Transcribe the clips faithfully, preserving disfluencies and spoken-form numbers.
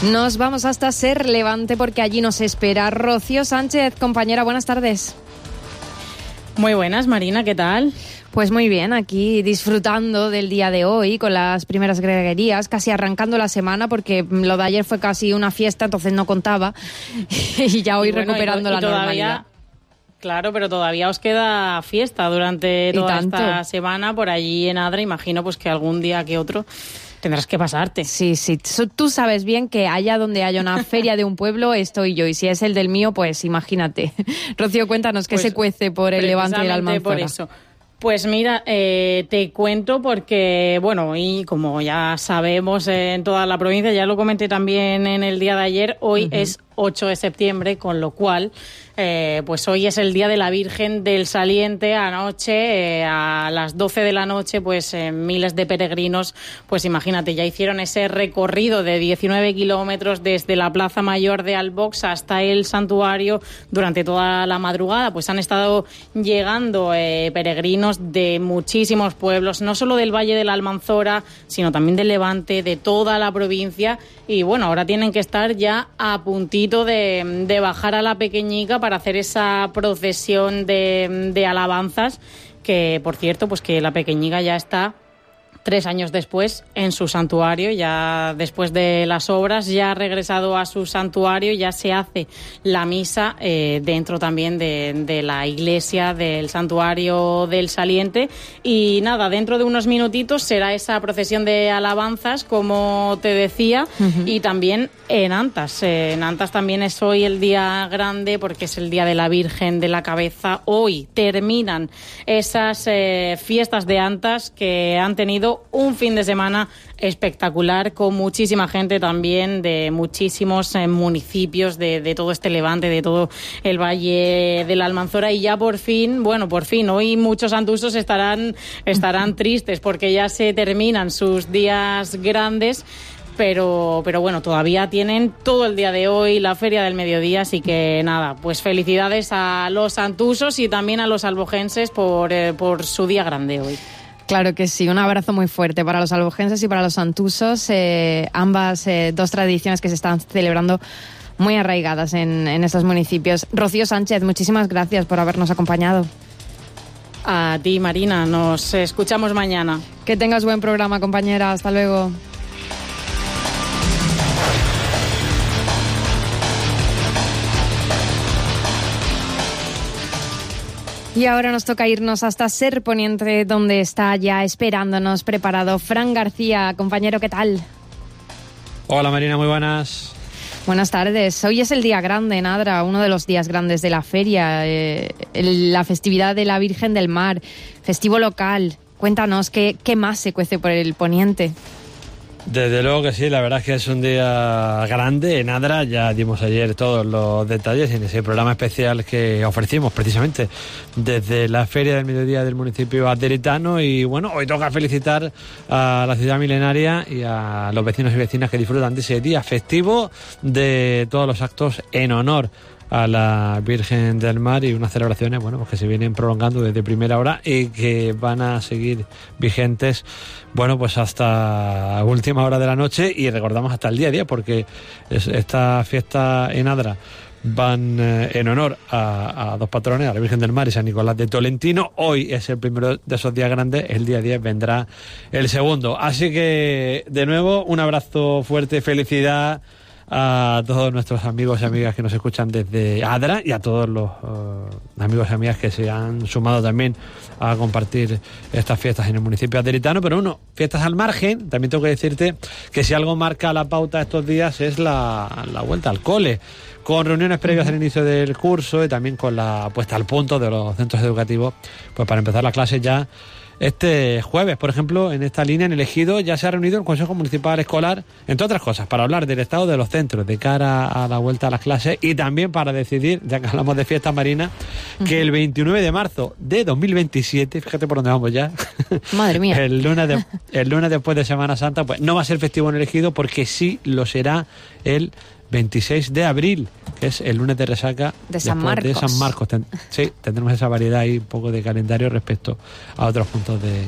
Nos vamos hasta Ser Levante porque allí nos espera Rocío Sánchez. Compañera, buenas tardes. Muy buenas, Marina, ¿qué tal? Pues muy bien, aquí disfrutando del día de hoy con las primeras greguerías, casi arrancando la semana porque lo de ayer fue casi una fiesta, entonces no contaba y ya hoy y bueno, recuperando y, y la todavía, normalidad. Claro, pero todavía os queda fiesta durante toda esta semana por allí en Adra, imagino pues que algún día que otro tendrás que pasarte. Sí, sí, tú sabes bien que allá donde haya una feria de un pueblo estoy yo y si es el del mío, pues imagínate. Rocío, cuéntanos qué pues, se cuece por el Levante y el Almanzora. Por eso. Pues mira, eh, te cuento porque, bueno, y como ya sabemos eh, en toda la provincia, ya lo comenté también en el día de ayer, hoy uh-huh. es ocho de septiembre, con lo cual, eh, pues hoy es el Día de la Virgen del Saliente. Anoche, eh, a las doce de la noche, pues eh, miles de peregrinos, pues imagínate, ya hicieron ese recorrido de diecinueve kilómetros desde la Plaza Mayor de Albox hasta el santuario durante toda la madrugada. Pues han estado llegando eh, peregrinos de muchísimos pueblos, no solo del Valle de la Almanzora, sino también del Levante, de toda la provincia. Y bueno, ahora tienen que estar ya a puntito de, de bajar a la Pequeñica para hacer esa procesión de, de alabanzas, que por cierto, pues que la Pequeñica ya está tres años después en su santuario, ya después de las obras, ya ha regresado a su santuario, ya se hace la misa eh, dentro también de, de la iglesia del santuario del Saliente. Y nada, dentro de unos minutitos será esa procesión de alabanzas, como te decía, uh-huh. y también en Antas. Eh, en Antas también es hoy el día grande porque es el Día de la Virgen de la Cabeza. Hoy terminan esas eh, fiestas de Antas que han tenido un fin de semana espectacular, con muchísima gente también de muchísimos eh, municipios de, de todo este Levante, de todo el Valle de la Almanzora. Y ya por fin, bueno, por fin, hoy muchos antusos estarán, estarán tristes porque ya se terminan sus días grandes. Pero, pero bueno, todavía tienen todo el día de hoy, la Feria del Mediodía, así que nada, pues felicidades a los antusos y también a los albogenses por, eh, por su día grande hoy. Claro que sí, un abrazo muy fuerte para los albogenses y para los antusos, eh, ambas eh, dos tradiciones que se están celebrando muy arraigadas en, en estos municipios. Rocío Sánchez, muchísimas gracias por habernos acompañado. A ti, Marina, nos escuchamos mañana. Que tengas buen programa, compañera, hasta luego. Y ahora nos toca irnos hasta Ser Poniente, donde está ya esperándonos, preparado, Fran García. Compañero, ¿qué tal? Hola, Marina, muy buenas. Buenas tardes. Hoy es el día grande en Adra, uno de los días grandes de la feria, eh, el, la festividad de la Virgen del Mar, festivo local. Cuéntanos, ¿qué, qué más se cuece por el Poniente? Desde luego que sí, la verdad es que es un día grande en Adra, ya dimos ayer todos los detalles en ese programa especial que ofrecimos precisamente desde la Feria del Mediodía del municipio aderitano. Y bueno, hoy toca felicitar a la ciudad milenaria y a los vecinos y vecinas que disfrutan de ese día festivo, de todos los actos en honor a la Virgen del Mar, y unas celebraciones, bueno, pues que se vienen prolongando desde primera hora y que van a seguir vigentes, bueno, pues hasta última hora de la noche, y recordamos hasta el día a día, porque es, esta fiesta en Adra van eh, en honor a, a dos patrones, a la Virgen del Mar y San Nicolás de Tolentino. Hoy es el primero de esos días grandes, el día diez vendrá el segundo. Así que, de nuevo, un abrazo fuerte, felicidad a todos nuestros amigos y amigas que nos escuchan desde Adra, y a todos los uh, amigos y amigas que se han sumado también a compartir estas fiestas en el municipio aderitano. Pero uno, fiestas al margen, también tengo que decirte que si algo marca la pauta estos días es la, la vuelta al cole, con reuniones previas al inicio del curso y también con la puesta al punto de los centros educativos, pues para empezar las clases ya este jueves. Por ejemplo, en esta línea, en el Ejido, ya se ha reunido el Consejo Municipal Escolar, entre otras cosas, para hablar del estado de los centros de cara a la vuelta a las clases, y también para decidir, ya que hablamos de fiestas marinas, uh-huh. que el veintinueve de marzo de dos mil veintisiete, fíjate por dónde vamos ya, madre mía, el lunes, de, el lunes después de Semana Santa, pues no va a ser festivo en el Ejido, porque sí lo será el veintiséis de abril, que es el lunes de resaca de San Marcos. De San Marcos. Ten, sí, tendremos esa variedad y un poco de calendario respecto a otros puntos de,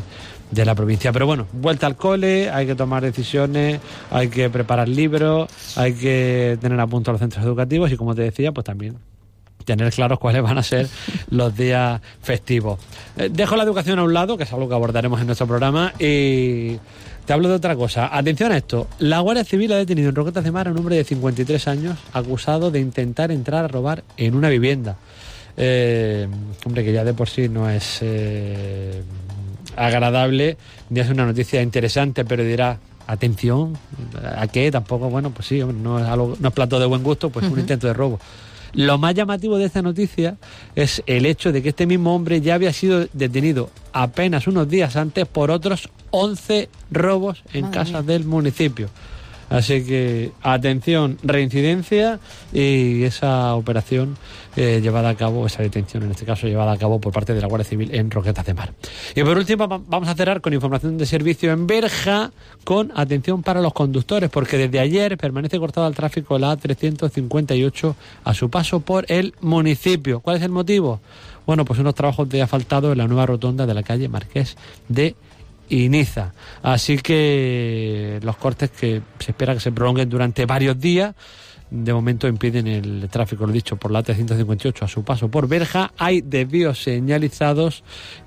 de la provincia. Pero bueno, vuelta al cole, hay que tomar decisiones, hay que preparar libros, hay que tener a punto los centros educativos y, como te decía, pues también tener claros cuáles van a ser los días festivos. Eh, dejo la educación a un lado, que es algo que abordaremos en nuestro programa, y te hablo de otra cosa. Atención a esto. La Guardia Civil ha detenido en Roquetas de Mar a un hombre de cincuenta y tres años acusado de intentar entrar a robar en una vivienda. Eh, hombre, que ya de por sí no es eh, agradable, ni es una noticia interesante, pero dirá, atención, ¿a qué? Tampoco, bueno, pues sí, hombre, no es algo, no es plato de buen gusto, pues uh-huh. un intento de robo. Lo más llamativo de esta noticia es el hecho de que este mismo hombre ya había sido detenido apenas unos días antes por otros once robos en Madre casas mía. del municipio. Así que, atención, reincidencia y esa operación eh, llevada a cabo, esa detención en este caso llevada a cabo por parte de la Guardia Civil en Roquetas de Mar. Y por último vamos a cerrar con información de servicio en Berja, con atención para los conductores, porque desde ayer permanece cortado al tráfico la A trescientos cincuenta y ocho a su paso por el municipio. ¿Cuál es el motivo? Bueno, pues unos trabajos de asfaltado en la nueva rotonda de la calle Marqués de y Niza. Así que los cortes, que se espera que se prolonguen durante varios días, de momento impiden el tráfico, lo dicho, por la A trescientos cincuenta y ocho a su paso por Berja. Hay desvíos señalizados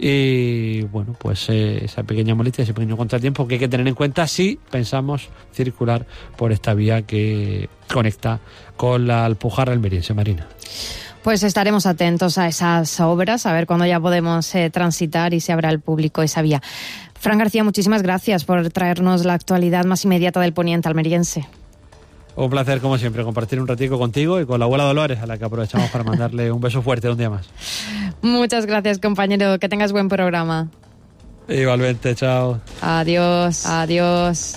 y, bueno, pues eh, esa pequeña molestia, ese pequeño contratiempo que hay que tener en cuenta si pensamos circular por esta vía que conecta con la Alpujarra almeriense. Marina. Pues estaremos atentos a esas obras, a ver cuándo ya podemos eh, transitar y se abra al público esa vía. Fran García, muchísimas gracias por traernos la actualidad más inmediata del poniente almeriense. Un placer, como siempre, compartir un ratico contigo y con la abuela Dolores, a la que aprovechamos para mandarle un beso fuerte un día más. Muchas gracias, compañero. Que tengas buen programa. Igualmente, chao. Adiós, adiós.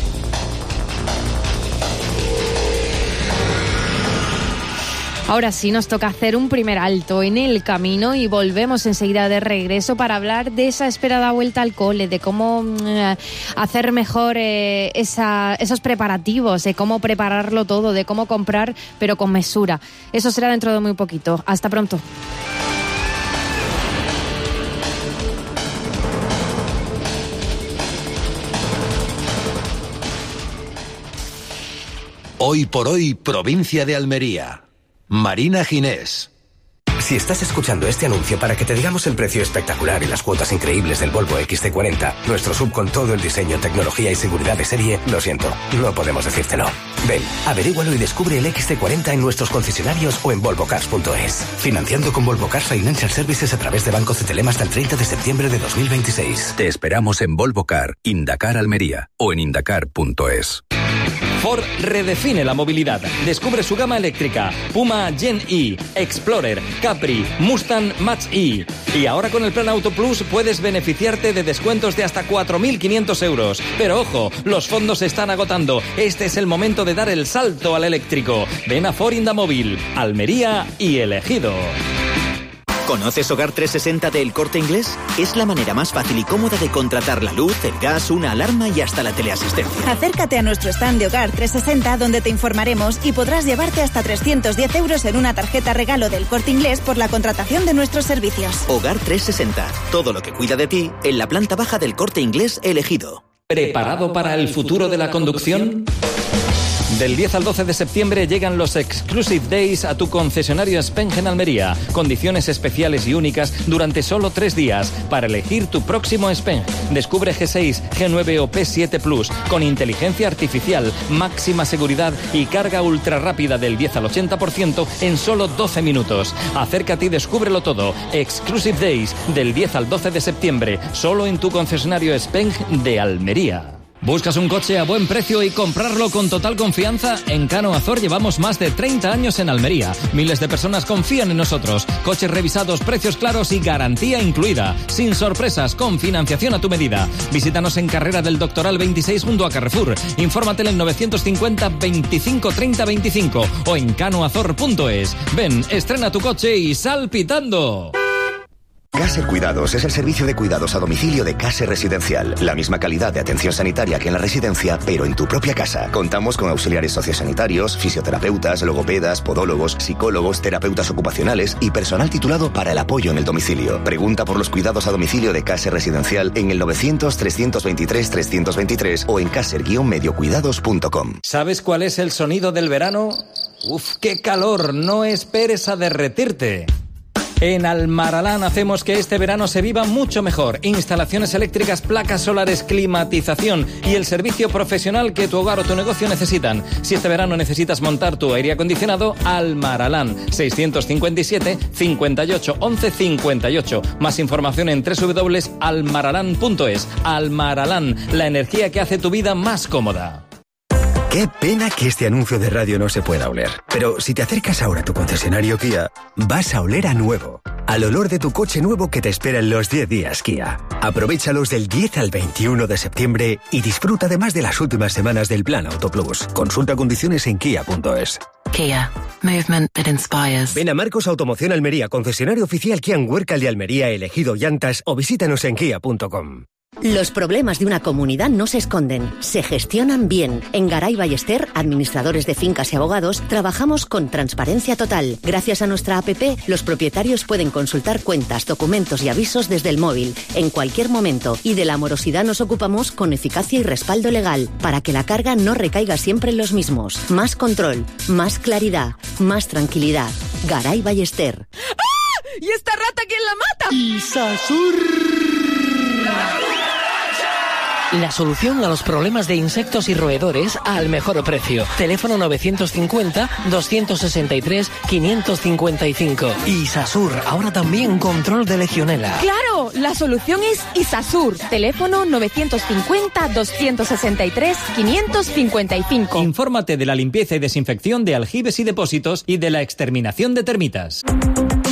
Ahora sí, nos toca hacer un primer alto en el camino y volvemos enseguida de regreso para hablar de esa esperada vuelta al cole, de cómo eh, hacer mejor eh, esa, esos preparativos, de cómo prepararlo todo, de cómo comprar, pero con mesura. Eso será dentro de muy poquito. Hasta pronto. Hoy por hoy, provincia de Almería. Marina Ginés. Si estás escuchando este anuncio para que te digamos el precio espectacular y las cuotas increíbles del Volvo equis ce cuarenta, nuestro sub con todo el diseño, tecnología y seguridad de serie, lo siento, no podemos decírtelo. Ven, averígualo y descubre el equis ce cuarenta en nuestros concesionarios o en volvo cars punto es. Financiando con Volvo Cars Financial Services a través de Banco Cetelem hasta el treinta de septiembre de dos mil veintiséis. Te esperamos en Volvo Car, Indacar Almería o en indacar punto es. Ford redefine la movilidad. Descubre su gama eléctrica. Puma Gen E, Explorer, Capri, Mustang Mach-E. Y ahora con el Plan Auto Plus puedes beneficiarte de descuentos de hasta cuatro mil quinientos euros. Pero ojo, los fondos se están agotando. Este es el momento de dar el salto al eléctrico. Ven a Ford Indamóvil, Almería y El Ejido. ¿Conoces Hogar trescientos sesenta de El Corte Inglés? Es la manera más fácil y cómoda de contratar la luz, el gas, una alarma y hasta la teleasistencia. Acércate a nuestro stand de Hogar trescientos sesenta donde te informaremos y podrás llevarte hasta trescientos diez euros en una tarjeta regalo del Corte Inglés por la contratación de nuestros servicios. Hogar trescientos sesenta. Todo lo que cuida de ti en la planta baja del Corte Inglés El Ejido. ¿Preparado para el futuro de la conducción? Del diez al doce de septiembre llegan los Exclusive Days a tu concesionario Speng en Almería. Condiciones especiales y únicas durante solo tres días para elegir tu próximo Speng. Descubre G seis, G nueve o P siete Plus con inteligencia artificial, máxima seguridad y carga ultra rápida del diez al ochenta por ciento en solo doce minutos. Acércate y descúbrelo todo. Exclusive Days del diez al doce de septiembre, solo en tu concesionario Speng de Almería. ¿Buscas un coche a buen precio y comprarlo con total confianza? En Cano Azor llevamos más de treinta años en Almería. Miles de personas confían en nosotros. Coches revisados, precios claros y garantía incluida. Sin sorpresas, con financiación a tu medida. Visítanos en Carrera del Doctoral veintiséis junto a Carrefour. Infórmate en novecientos cincuenta veinticinco treinta veinticinco o en cano azor punto es. Ven, estrena tu coche y sal pitando. Caser Cuidados es el servicio de cuidados a domicilio de Caser Residencial. La misma calidad de atención sanitaria que en la residencia, pero en tu propia casa. Contamos con auxiliares sociosanitarios, fisioterapeutas, logopedas, podólogos, psicólogos, terapeutas ocupacionales y personal titulado para el apoyo en el domicilio. Pregunta por los cuidados a domicilio de Caser Residencial en el novecientos, trescientos veintitrés, trescientos veintitrés o en caser guion mediocuidados punto com. ¿Sabes cuál es el sonido del verano? ¡Uf, qué calor! No esperes a derretirte. En Almaralán hacemos que este verano se viva mucho mejor. Instalaciones eléctricas, placas solares, climatización y el servicio profesional que tu hogar o tu negocio necesitan. Si este verano necesitas montar tu aire acondicionado, Almaralán. seiscientos cincuenta y siete, cincuenta y ocho, once, cincuenta y ocho. Más información en doble u doble u doble u punto almaralán punto es. Almaralán, la energía que hace tu vida más cómoda. Qué pena que este anuncio de radio no se pueda oler. Pero si te acercas ahora a tu concesionario Kia, vas a oler a nuevo. Al olor de tu coche nuevo que te espera en los diez días Kia. Aprovéchalos del diez al veintiuno de septiembre y disfruta además de las últimas semanas del Plan Auto Plus. Consulta condiciones en kia punto es. Kia. Movement that inspires. Ven a Marcos Automoción Almería, concesionario oficial Kia en Huércal de Almería, elegido llantas, o visítanos en kia punto com. Los problemas de una comunidad no se esconden, se gestionan bien. En Garay Ballester, administradores de fincas y abogados, trabajamos con transparencia total. Gracias a nuestra app, los propietarios pueden consultar cuentas, documentos y avisos desde el móvil, en cualquier momento. Y de la morosidad nos ocupamos con eficacia y respaldo legal, para que la carga no recaiga siempre en los mismos. Más control, más claridad, más tranquilidad. Garay Ballester. ¡Ah! ¿Y esta rata quién la mata? Isasur. La solución a los problemas de insectos y roedores al mejor precio. Teléfono novecientos cincuenta, doscientos sesenta y tres, quinientos cincuenta y cinco. Isasur, ahora también control de legionela. ¡Claro! La solución es Isasur. Teléfono novecientos cincuenta, doscientos sesenta y tres, quinientos cincuenta y cinco. Infórmate de la limpieza y desinfección de aljibes y depósitos y de la exterminación de termitas.